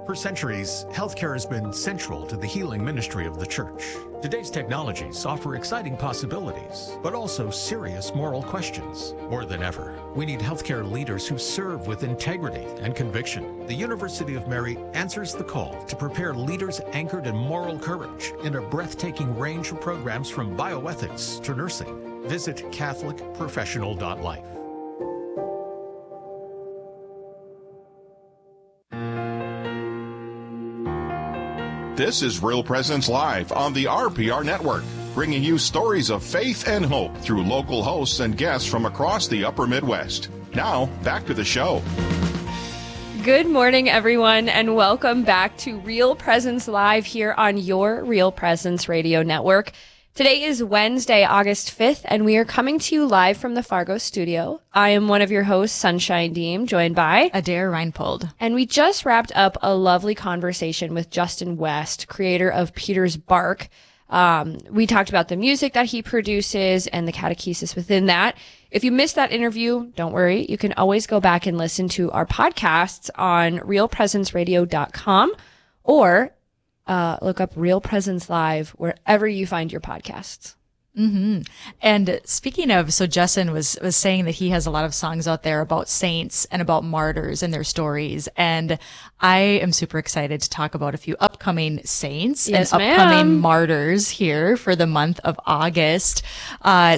For centuries, healthcare has been central to the healing ministry of the church. Today's technologies offer exciting possibilities, but also serious moral questions. More than ever, we need healthcare leaders who serve with integrity and conviction. The University of Mary answers the call to prepare leaders anchored in moral courage in a breathtaking range of programs from bioethics to nursing. Visit catholicprofessional.life. This is Real Presence Live on the RPR Network, bringing you stories of faith and hope through local hosts and guests from across the upper Midwest. Now, back to the show. Good morning, everyone, and welcome back to Real Presence Live here on your Real Presence Radio Network. Today is Wednesday, August 5th, and we are coming to you live from the Fargo studio. I am one of your hosts, Sunshine Deem, joined by Adair Reinpold. And we just wrapped up a lovely conversation with Justin West, creator of Peter's Bark. We talked about the music that he produces and the catechesis within that. If you missed that interview, don't worry. You can always go back and listen to our podcasts on realpresenceradio.com or look up Real Presence Live wherever you find your podcasts. Mm-hmm. And speaking of, so Justin was saying that he has a lot of songs out there about saints and about martyrs and their stories. And I am super excited to talk about a few upcoming saints and upcoming martyrs here for the month of August. I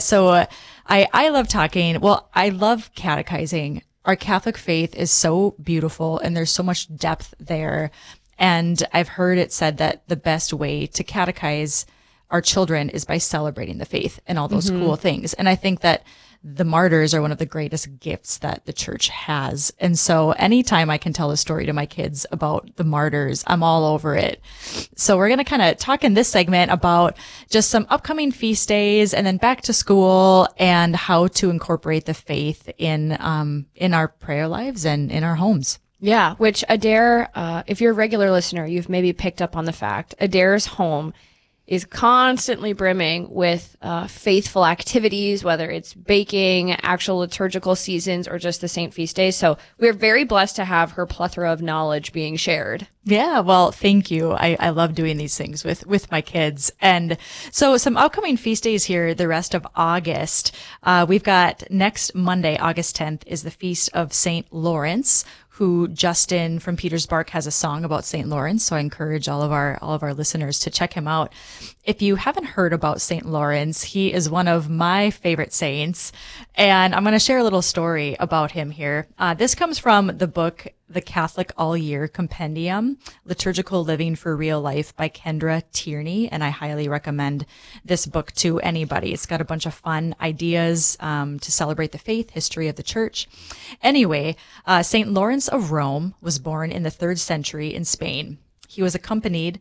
love talking. Well, I love catechizing. Our Catholic faith is so beautiful and there's so much depth there. And I've heard it said that the best way to catechize our children is by celebrating the faith and all those cool things. And I think that the martyrs are one of the greatest gifts that the church has. And so anytime I can tell a story to my kids about the martyrs, I'm all over it. So we're going to kind of talk in this segment about just some upcoming feast days and then back to school and how to incorporate the faith in our prayer lives and in our homes. Yeah, which Adair, if you're a regular listener, you've maybe picked up on the fact Adair's home is constantly brimming with faithful activities, whether it's baking, actual liturgical seasons, or just the Saint Feast days. So we're very blessed to have her plethora of knowledge being shared. Yeah, well, thank you. I love doing these things with my kids. And so some upcoming feast days here, the rest of August. We've got next Monday, August 10th, is the Feast of St. Lawrence, who Justin from Peter's Bark has a song about St. Lawrence. So I encourage all of our listeners to check him out. If you haven't heard about St. Lawrence, he is one of my favorite saints. And I'm going to share a little story about him here. This comes from the book, The Catholic All Year Compendium, Liturgical Living for Real Life by Kendra Tierney. And I highly recommend this book to anybody. It's got a bunch of fun ideas to celebrate the faith, history of the church. Anyway, St. Lawrence of Rome was born in the 3rd century in Spain. He accompanied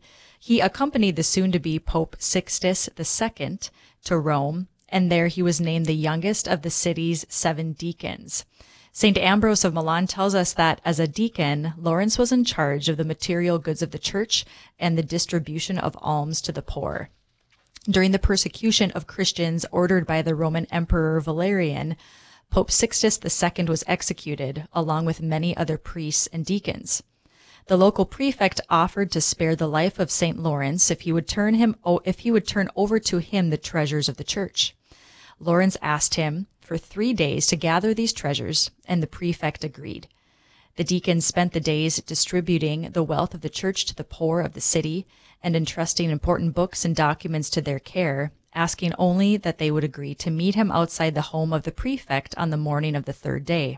the soon-to-be Pope Sixtus II to Rome, and there he was named the youngest of the city's 7 deacons. St. Ambrose of Milan tells us that as a deacon, Lawrence was in charge of the material goods of the church and the distribution of alms to the poor. During the persecution of Christians ordered by the Roman Emperor Valerian, Pope Sixtus II was executed, along with many other priests and deacons. The local prefect offered to spare the life of St. Lawrence if he would turn over to him the treasures of the church. Lawrence asked him for 3 days to gather these treasures, and the prefect agreed. The deacons spent the days distributing the wealth of the church to the poor of the city and entrusting important books and documents to their care, asking only that they would agree to meet him outside the home of the prefect on the morning of the 3rd day.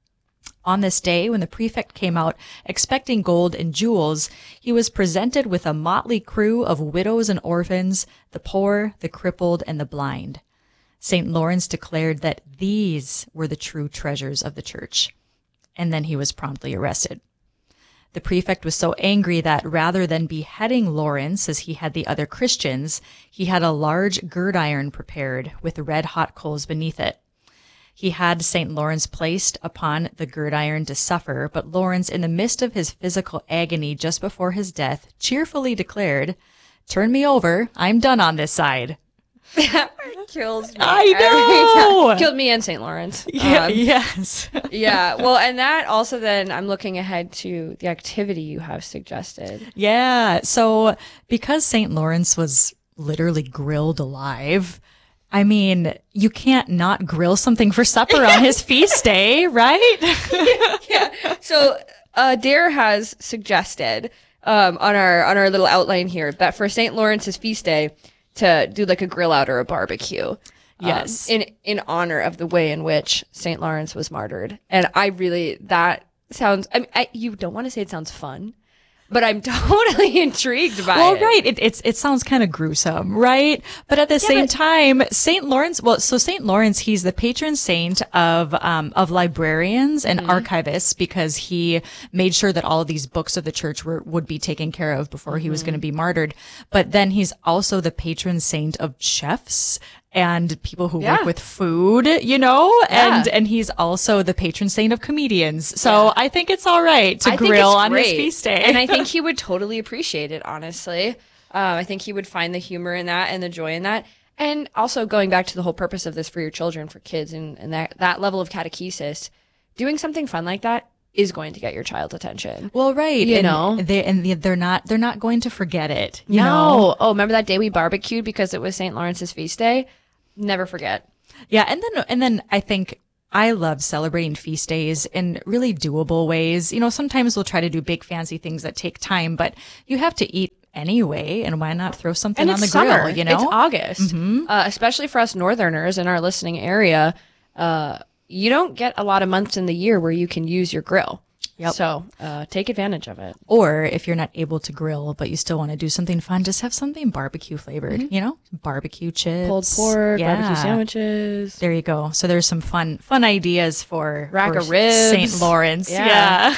On this day, when the prefect came out expecting gold and jewels, he was presented with a motley crew of widows and orphans, the poor, the crippled, and the blind. St. Lawrence declared that these were the true treasures of the church, and then he was promptly arrested. The prefect was so angry that rather than beheading Lawrence as he had the other Christians, he had a large gridiron prepared with red-hot coals beneath it. He had St. Lawrence placed upon the gridiron to suffer, but Lawrence, in the midst of his physical agony just before his death, cheerfully declared, "Turn me over, I'm done on this side." kills me. I every know. time. Killed me and St. Lawrence. Yes. Yeah. Well, and that also then I'm looking ahead to the activity you have suggested. Yeah. So because St. Lawrence was literally grilled alive, I mean, you can't not grill something for supper on his feast day, right? Yeah. So Dare has suggested on our little outline here that for St. Lawrence's feast day to do like a grill out or a barbecue. Yes. In honor of the way in which St. Lawrence was martyred. And that sounds, you don't want to say it sounds fun, but I'm totally intrigued by it. Well, right. It sounds kind of gruesome, right? But at the same time, St. Lawrence, St. Lawrence, he's the patron saint of librarians and archivists because he made sure that all of these books of the church would be taken care of before he was going to be martyred. But then he's also the patron saint of chefs and people who work with food, and he's also the patron saint of comedians. So I think it's all right to grill on his feast day. And I think he would totally appreciate it, honestly. I think he would find the humor in that and the joy in that. And also going back to the whole purpose of this for your children, for kids, and that level of catechesis, doing something fun like that is going to get your child's attention. Well, right. They're not going to forget it. You know? Oh, remember that day we barbecued because it was St. Lawrence's feast day? Never forget. Yeah. And then I think I love celebrating feast days in really doable ways. Sometimes we'll try to do big fancy things that take time, but you have to eat anyway. And why not throw something on the grill? It's August, especially for us Northerners in our listening area. You don't get a lot of months in the year where you can use your grill. Yep. So take advantage of it. Or if you're not able to grill, but you still want to do something fun, just have something barbecue flavored, barbecue chips, pulled pork, barbecue sandwiches. There you go. So there's some fun ideas for rack of ribs, St. Lawrence. Yeah.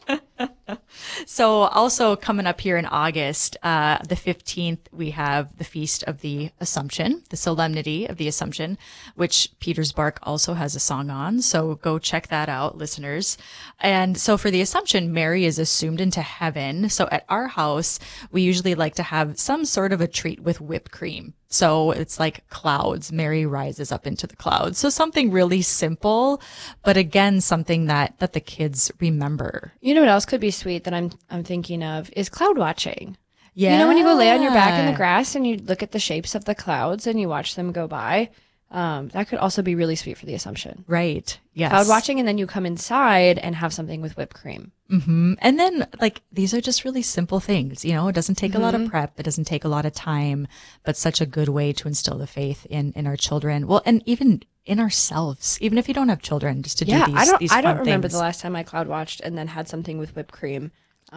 So also coming up here in August, the 15th, we have the Feast of the Assumption, the Solemnity of the Assumption, which Peter's Bark also has a song on. So go check that out, listeners. And so for the Assumption, Mary is assumed into heaven. So at our house, we usually like to have some sort of a treat with whipped cream. So it's like clouds. Mary rises up into the clouds. So something really simple, but again, something that the kids remember. You know what else could be sweet that I'm thinking of is cloud watching. Yeah. When you go lay on your back in the grass and you look at the shapes of the clouds and you watch them go by, that could also be really sweet for the Assumption. Right. Yes. Cloud watching, and then you come inside and have something with whipped cream. Mm-hmm. And then, these are just really simple things. It doesn't take a lot of prep. It doesn't take a lot of time, but such a good way to instill the faith in our children. Well, and even in ourselves, even if you don't have children, just to do these fun things. I don't remember the last time I cloud watched and then had something with whipped cream,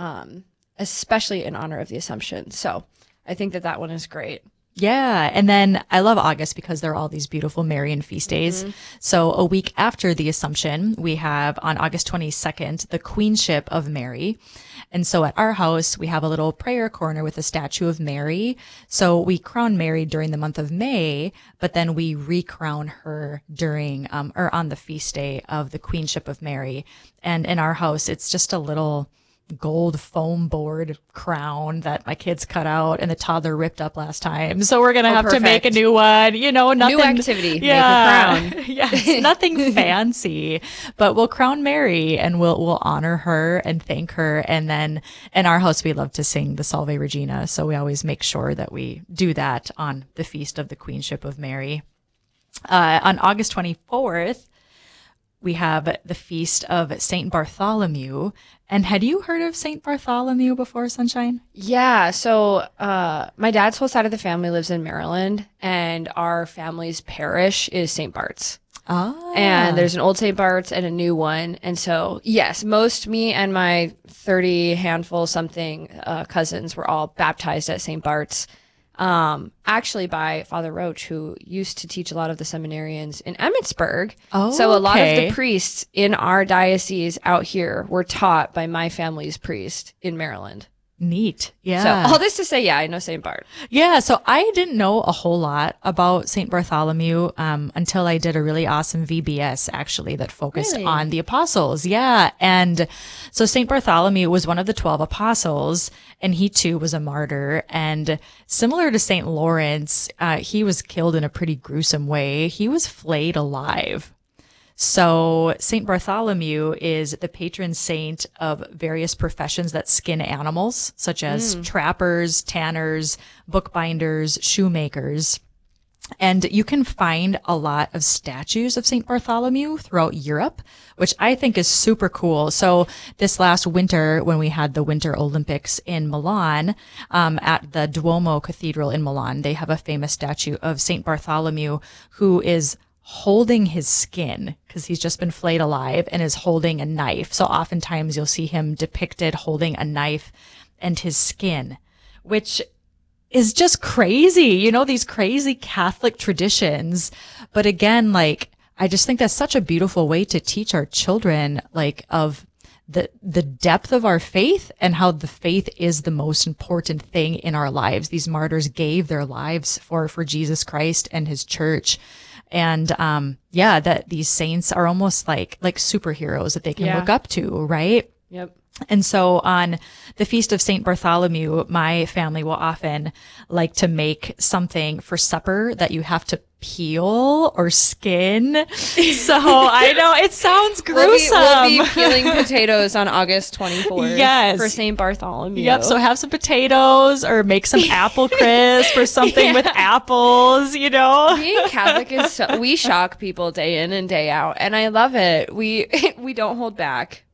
especially in honor of the Assumption. So I think that one is great. Yeah. And then I love August because there are all these beautiful Marian feast days. So a week after the Assumption, we have on August 22nd, the Queenship of Mary. And so at our house, we have a little prayer corner with a statue of Mary. So we crown Mary during the month of May, but then we recrown her during, or on the feast day of the Queenship of Mary. And in our house, it's just a little gold foam board crown that my kids cut out and the toddler ripped up last time. So we're going to have to make a new one, nothing. New activity. Yeah. Make a crown. Yes. Nothing fancy, but we'll crown Mary and we'll honor her and thank her. And then in our house, we love to sing the Salve Regina. So we always make sure that we do that on the Feast of the Queenship of Mary. On August 24th, we have the Feast of St. Bartholomew. And had you heard of St. Bartholomew before, Sunshine? Yeah. So my dad's whole side of the family lives in Maryland, and our family's parish is St. Bart's. Oh. And there's an old St. Bart's and a new one. And so, yes, me and my 30 handful something cousins were all baptized at St. Bart's. Actually by Father Roach, who used to teach a lot of the seminarians in Emmitsburg. Oh, so a lot of the priests in our diocese out here were taught by my family's priest in Maryland. Neat. Yeah. So all this to say, I know St. Bart. Yeah. So I didn't know a whole lot about St. Bartholomew until I did a really awesome VBS actually that focused on the apostles. Yeah. And so St. Bartholomew was one of the 12 apostles, and he too was a martyr. And similar to St. Lawrence, he was killed in a pretty gruesome way. He was flayed alive. So St. Bartholomew is the patron saint of various professions that skin animals, such as trappers, tanners, bookbinders, shoemakers. And you can find a lot of statues of St. Bartholomew throughout Europe, which I think is super cool. So this last winter, when we had the Winter Olympics in Milan, at the Duomo Cathedral in Milan, they have a famous statue of St. Bartholomew who is holding his skin because he's just been flayed alive and is holding a knife. So oftentimes you'll see him depicted holding a knife and his skin, which is just crazy, these crazy Catholic traditions. But again, I just think that's such a beautiful way to teach our children, of the depth of our faith and how the faith is the most important thing in our lives. These martyrs gave their lives for Jesus Christ and his church. And, that these saints are almost like superheroes that they can look up to, right? Yep. And so on the Feast of St. Bartholomew, my family will often like to make something for supper that you have to peel or skin. So I know it sounds gruesome. We'll be peeling potatoes on August 24th. Yes. For St. Bartholomew. Yep. So have some potatoes or make some apple crisp or something with apples, Being Catholic is we shock people day in and day out, and I love it. We don't hold back.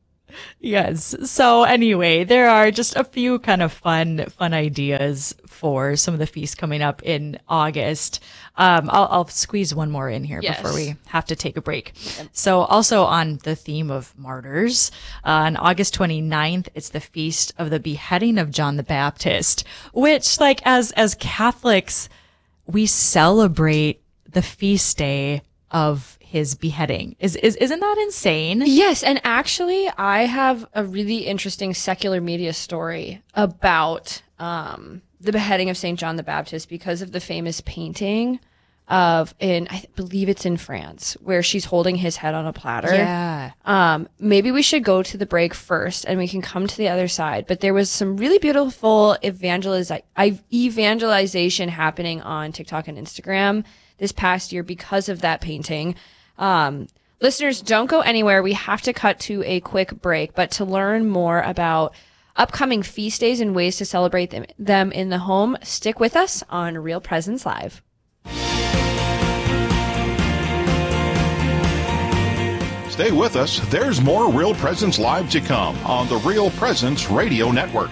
Yes. So anyway, there are just a few kind of fun ideas for some of the feasts coming up in August. I'll squeeze one more in here before we have to take a break. So also on the theme of martyrs, on August 29th, it's the feast of the beheading of John the Baptist, which as Catholics, we celebrate the feast day of his beheading. Isn't that insane? Yes, and actually I have a really interesting secular media story about the beheading of St. John the Baptist because of the famous painting I believe it's in France, where she's holding his head on a platter. Yeah. Maybe we should go to the break first and we can come to the other side. But there was some really beautiful evangelization happening on TikTok and Instagram this past year because of that painting. Listeners, don't go anywhere. We have to cut to a quick break, but to learn more about upcoming feast days and ways to celebrate them in the home, stick with us on Real Presence Live. Stay with us. There's more Real Presence Live to come on the Real Presence Radio Network.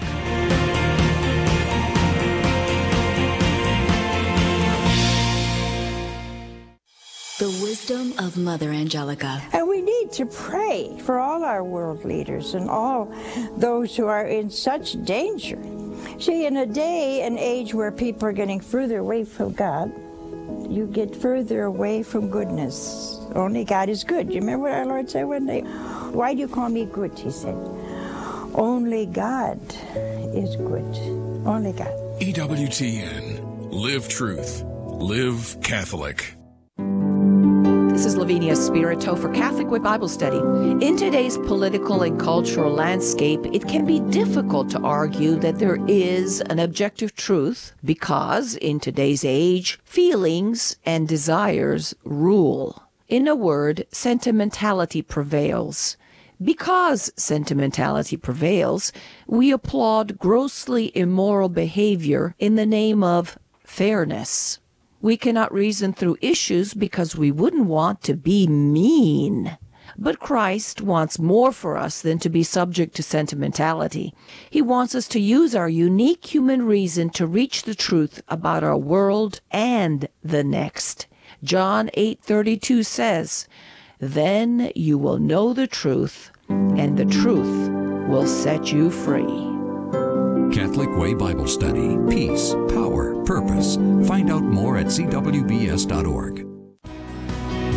The wisdom of Mother Angelica. And we need to pray for all our world leaders and all those who are in such danger. See, in a day and age where people are getting further away from God, you get further away from goodness. Only God is good. You remember what our Lord said one day? Why do you call me good, he said. Only God is good. Only God. EWTN. Live truth. Live Catholic. This is Lavinia Spirito for Catholic Way Bible Study. In today's political and cultural landscape, it can be difficult to argue that there is an objective truth because, in today's age, feelings and desires rule. In a word, sentimentality prevails. Because sentimentality prevails, we applaud grossly immoral behavior in the name of fairness. We cannot reason through issues because we wouldn't want to be mean. But Christ wants more for us than to be subject to sentimentality. He wants us to use our unique human reason to reach the truth about our world and the next. John 8:32 says, "Then you will know the truth, and the truth will set you free." Catholic Way Bible Study. Peace, power, purpose. Find out more at cwbs.org.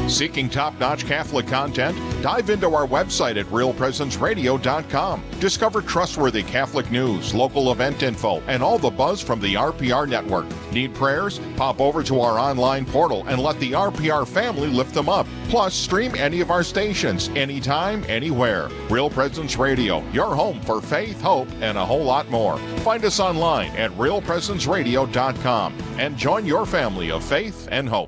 Seeking top-notch Catholic content? Dive into our website at realpresenceradio.com. Discover trustworthy Catholic news, local event info, and all the buzz from the RPR network. Need prayers? Pop over to our online portal and let the RPR family lift them up. Plus, stream any of our stations, anytime, anywhere. Real Presence Radio, your home for faith, hope, and a whole lot more. Find us online at realpresenceradio.com and join your family of faith and hope.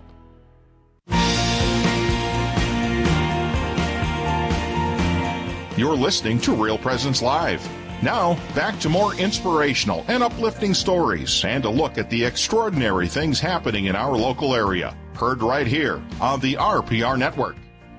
You're listening to Real Presence Live. Now, back to more inspirational and uplifting stories and a look at the extraordinary things happening in our local area. Heard right here on the RPR Network.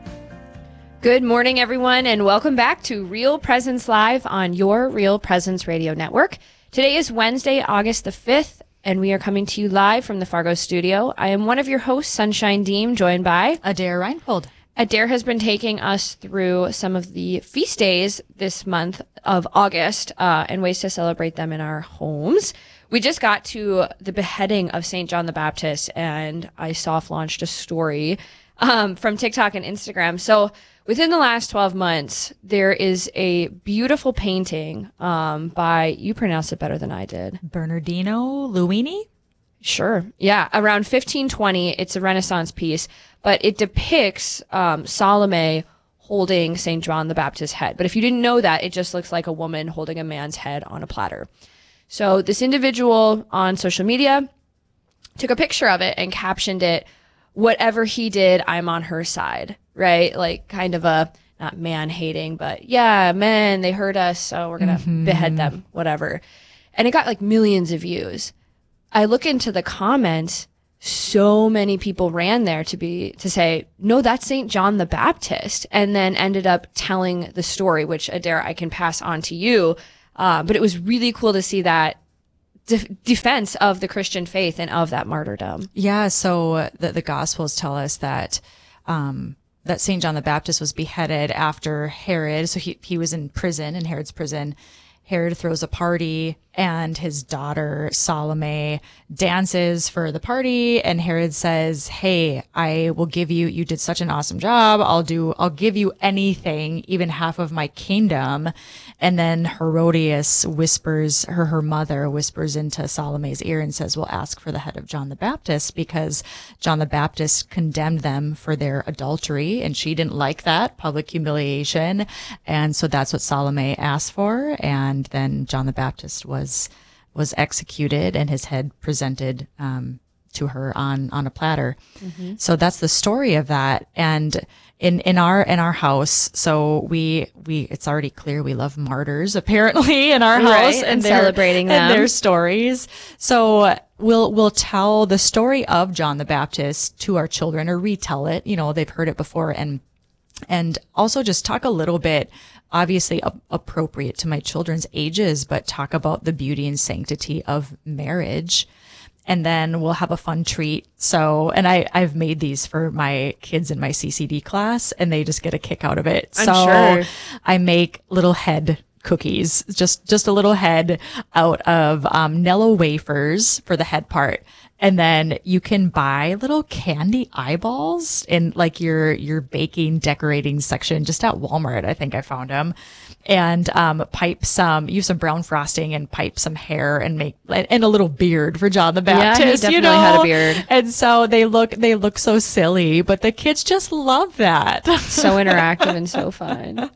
Good morning, everyone, and welcome back to Real Presence Live on your Real Presence Radio Network. Today is Wednesday, August the 5th, and we are coming to you live from the Fargo studio. I am one of your hosts, Sunshine Deem, joined by Adair Reinhold. Adair has been taking us through some of the feast days this month of August and ways to celebrate them in our homes. We just got to the beheading of St. John the Baptist, and I soft launched a story from TikTok and Instagram. So within the last 12 months, there is a beautiful painting by, you pronounce it better than I did, Bernardino Luini? Sure. Yeah. Around 1520, it's a Renaissance piece, but it depicts Salome holding St. John the Baptist's head. But if you didn't know that, it just looks like a woman holding a man's head on a platter. So this individual on social media took a picture of it and captioned it, "Whatever he did, I'm on her side," right? Like kind of a, not man hating, but yeah, men, they hurt us, so we're going to behead them, whatever. And it got like millions of views. I look into the comments, so many people ran there to say, no, that's St. John the Baptist, and then ended up telling the story, which Adair, I can pass on to you. But it was really cool to see that defense of the Christian faith and of that martyrdom. Yeah. So the Gospels tell us that, that St. John the Baptist was beheaded after Herod. So he was in prison, in Herod's prison. Herod throws a party and his daughter Salome dances for the party, and Herod says, "Hey, I will give you, you did such an awesome job. I'll give you anything, even half of my kingdom." And then Herodias whispers, her mother whispers into Salome's ear and says, "Well, ask for the head of John the Baptist," because John the Baptist condemned them for their adultery, and she didn't like that public humiliation. And so that's what Salome asked for. And then John the Baptist was executed and his head presented to her on a platter. Mm-hmm. So that's the story of that. And in our house, so we it's already clear we love martyrs apparently in our house, and celebrating them and their stories. So we'll tell the story of John the Baptist to our children, or retell it. You know, they've heard it before, and also just talk a little bit, obviously appropriate to my children's ages, but talk about the beauty and sanctity of marriage. And then we'll have a fun treat. So, and I've made these for my kids in my CCD class, and they just get a kick out of it. I'm sure. I make little head cookies, just a little head out of Nello wafers for the head part. And then you can buy little candy eyeballs in like your baking decorating section just at Walmart. I think I found them. And use some brown frosting and pipe some hair and a little beard for John the Baptist. Yeah, he definitely had a beard. And so they look so silly, but the kids just love that. So interactive and so fun.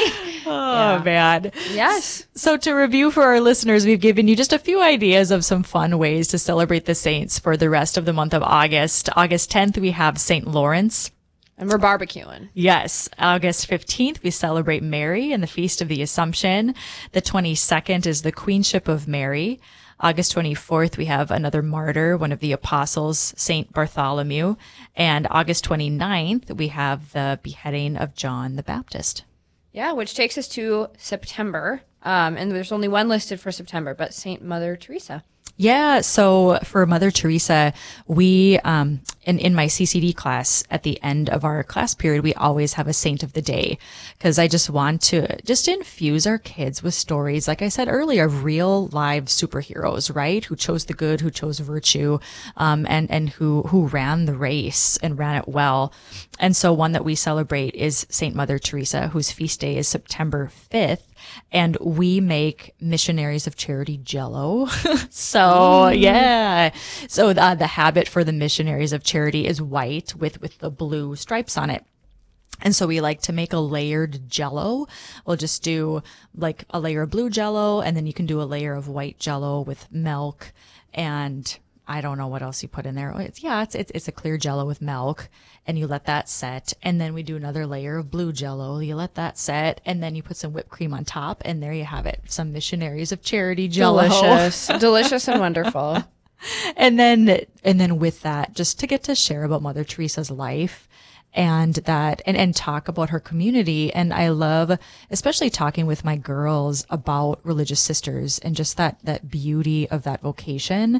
Man. Yes. So to review for our listeners, we've given you just a few ideas of some fun ways to celebrate the saints for the rest of the month of August. August 10th, we have St. Lawrence. And we're barbecuing. Yes. August 15th, we celebrate Mary and the Feast of the Assumption. The 22nd is the Queenship of Mary. August 24th, we have another martyr, one of the apostles, St. Bartholomew. And August 29th, we have the beheading of John the Baptist. Yeah, which takes us to September. And there's only one listed for September, but St. Mother Teresa. Yeah. So for Mother Teresa, we, in my CCD class, at the end of our class period, we always have a saint of the day, because I just want to just infuse our kids with stories, like I said earlier, of real live superheroes, right? Who chose the good, who chose virtue, and who ran the race and ran it well. And so one that we celebrate is Saint Mother Teresa, whose feast day is September 5th. And we make Missionaries of Charity Jell-O. So, yeah. So the habit for the Missionaries of Charity is white with the blue stripes on it. And so we like to make a layered Jell-O. We'll just do like a layer of blue Jell-O, and then you can do a layer of white Jell-O with milk, and I don't know what else you put in there. It's a clear Jell-O with milk, and you let that set. And then we do another layer of blue Jell-O. You let that set, and then you put some whipped cream on top, and there you have it. Some Missionaries of Charity Jell-O. Delicious and wonderful. And then with that, just to get to share about Mother Teresa's life and talk about her community. And I love, especially talking with my girls about religious sisters and just that beauty of that vocation,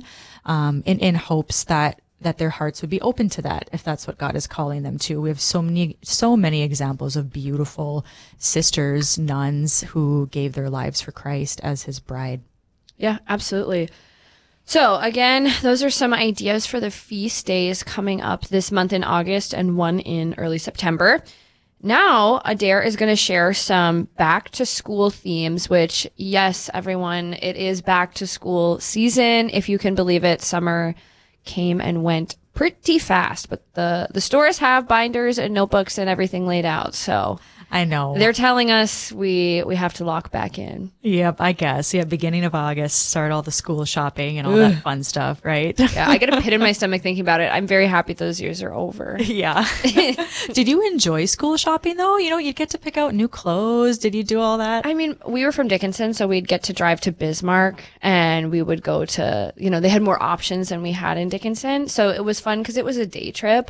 in hopes that their hearts would be open to that, if that's what God is calling them to. We have so many examples of beautiful sisters, nuns, who gave their lives for Christ as his bride. Yeah, absolutely. So again, those are some ideas for the feast days coming up this month in August and one in early September. Now, Adair is going to share some back to school themes, which, yes, everyone, it is back to school season. If you can believe it, summer came and went pretty fast, but the stores have binders and notebooks and everything laid out. So I know. They're telling us we have to lock back in. Yep, I guess. Yeah, beginning of August, start all the school shopping and all that fun stuff, right? Yeah, I get a pit in my stomach thinking about it. I'm very happy those years are over. Yeah. Did you enjoy school shopping, though? You know, you'd get to pick out new clothes. Did you do all that? I mean, we were from Dickinson, so we'd get to drive to Bismarck, and we would go to, they had more options than we had in Dickinson. So it was fun because it was a day trip.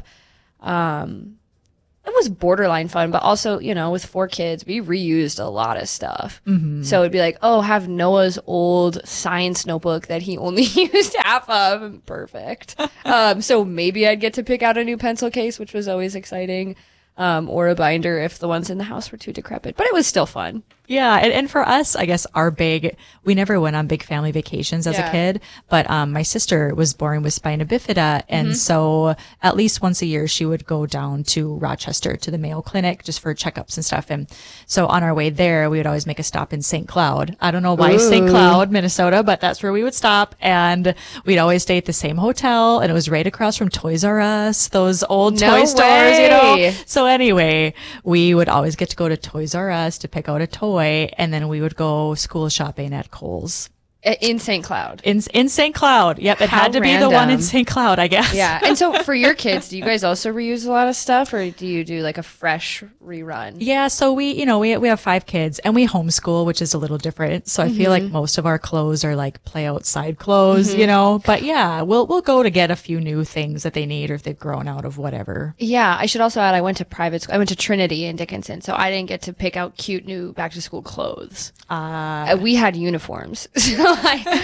It was borderline fun, but also, with 4 kids, we reused a lot of stuff. Mm-hmm. So it'd be like, have Noah's old science notebook that he only used half of. Perfect. So maybe I'd get to pick out a new pencil case, which was always exciting, or a binder if the ones in the house were too decrepit. But it was still fun. Yeah. And for us, I guess we never went on big family vacations as a kid, but my sister was born with spina bifida. And so at least once a year, she would go down to Rochester to the Mayo Clinic just for checkups and stuff. And so on our way there, we would always make a stop in St. Cloud. I don't know why St. Cloud, Minnesota, but that's where we would stop. And we'd always stay at the same hotel. And it was right across from Toys R Us, those old toy stores, So anyway, we would always get to go to Toys R Us to pick out a toy. And then we would go school shopping at Kohl's. In St. Cloud. In St. Cloud. Yep. It had to be the one in St. Cloud, I guess. Yeah. And so for your kids, do you guys also reuse a lot of stuff, or do you do like a fresh rerun? Yeah. So we have 5 kids and we homeschool, which is a little different. So I feel like most of our clothes are like play outside clothes, but yeah, we'll go to get a few new things that they need, or if they've grown out of whatever. Yeah. I should also add, I went to private school. I went to Trinity in Dickinson. So I didn't get to pick out cute new back to school clothes. We had uniforms. So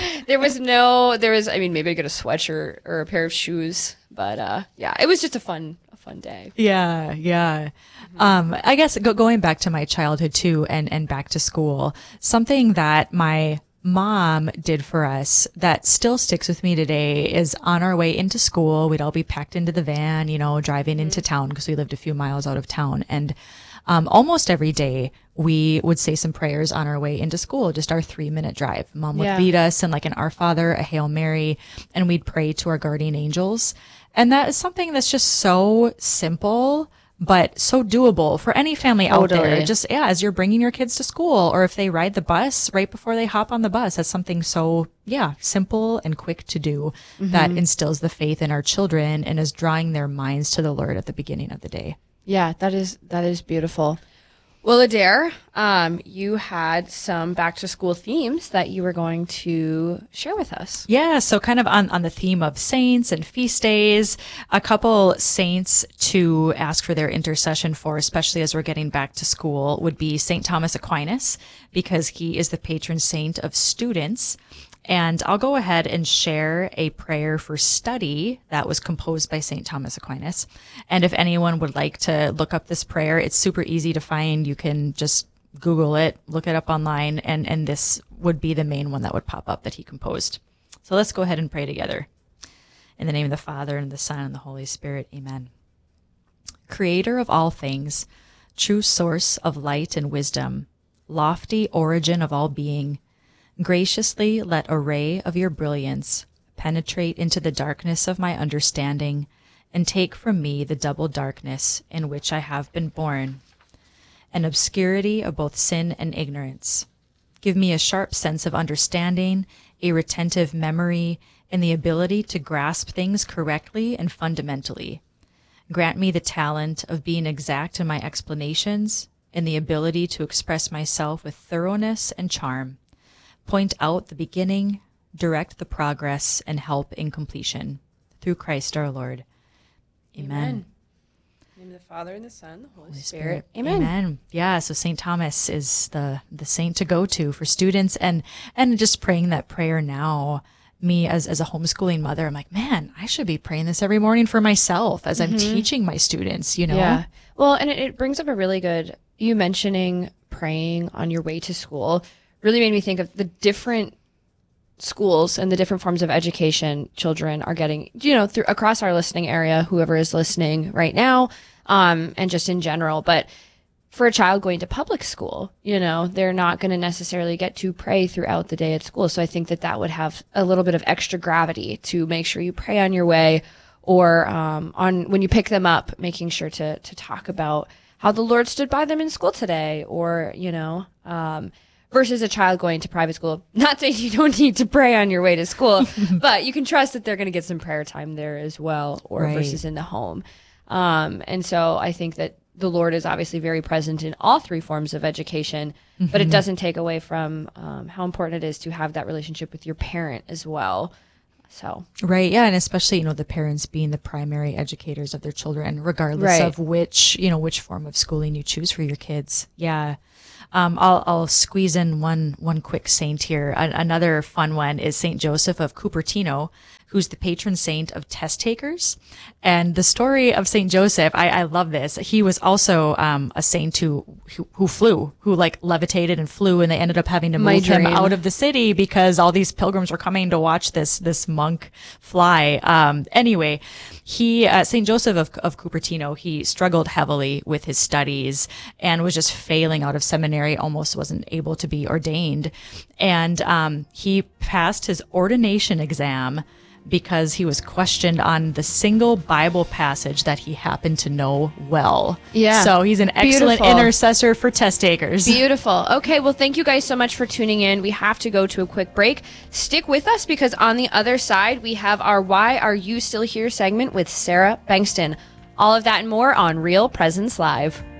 maybe I get a sweatshirt or a pair of shoes, but it was just a fun day. Yeah, yeah. I guess going back to my childhood too, and back to school, something that my mom did for us that still sticks with me today is on our way into school, we'd all be packed into the van, driving into town because we lived a few miles out of town, and almost every day we would say some prayers on our way into school, just our 3-minute drive. Mom would lead us in like an Our Father, a Hail Mary, and we'd pray to our guardian angels. And that is something that's just so simple, but so doable for any family out there. Just, as you're bringing your kids to school, or if they ride the bus right before they hop on the bus, that's something so, simple and quick to do that instills the faith in our children and is drawing their minds to the Lord at the beginning of the day. Yeah, that is beautiful. Well, Adair, you had some back to school themes that you were going to share with us. Yeah, so kind of on the theme of saints and feast days, a couple saints to ask for their intercession for, especially as we're getting back to school, would be St. Thomas Aquinas, because he is the patron saint of students. And I'll go ahead and share a prayer for study that was composed by St. Thomas Aquinas. And if anyone would like to look up this prayer, it's super easy to find. You can just Google it, look it up online, and this would be the main one that would pop up that he composed. So let's go ahead and pray together. In the name of the Father, and the Son, and the Holy Spirit, amen. Creator of all things, true source of light and wisdom, lofty origin of all being, graciously let a ray of your brilliance penetrate into the darkness of my understanding and take from me the double darkness in which I have been born, an obscurity of both sin and ignorance. Give me a sharp sense of understanding, a retentive memory, and the ability to grasp things correctly and fundamentally. Grant me the talent of being exact in my explanations and the ability to express myself with thoroughness and charm. Point out the beginning, direct the progress, and help in completion. Through Christ our Lord. Amen. In the name of the Father, and the Son, and the Holy Spirit. Amen. Amen. Yeah, so St. Thomas is the saint to go to for students, and just praying that prayer now. Me as a homeschooling mother, I'm like, man, I should be praying this every morning for myself as I'm teaching my students, Yeah. Well, and it brings up a really good, you mentioning praying on your way to school really made me think of the different schools and the different forms of education children are getting, through across our listening area, whoever is listening right now, and just in general. But for a child going to public school, they're not going to necessarily get to pray throughout the day at school. So I think that would have a little bit of extra gravity to make sure you pray on your way, or on when you pick them up, making sure to talk about how the Lord stood by them in school today, or, versus a child going to private school. Not saying you don't need to pray on your way to school, but you can trust that they're going to get some prayer time there as well, or versus in the home. And so I think that the Lord is obviously very present in all three forms of education, but it doesn't take away from how important it is to have that relationship with your parent as well. So right, yeah, and especially the parents being the primary educators of their children, regardless of which form of schooling you choose for your kids. Yeah. I'll squeeze in one quick saint here. Another fun one is Saint Joseph of Cupertino, who's the patron saint of test takers. And the story of Saint Joseph, I love this. He was also a saint who flew, who levitated and flew, and they ended up having to move him out of the city because all these pilgrims were coming to watch this monk fly. Anyway, Saint Joseph of Cupertino, he struggled heavily with his studies and was just failing out of seminary, almost wasn't able to be ordained. And he passed his ordination exam because he was questioned on the single Bible passage that he happened to know well. Yeah. So he's an excellent intercessor for test takers. Beautiful. Okay, well, thank you guys so much for tuning in. We have to go to a quick break. Stick with us, because on the other side, we have our Why Are You Still Here segment with Sarah Bankston. All of that and more on Real Presence Live.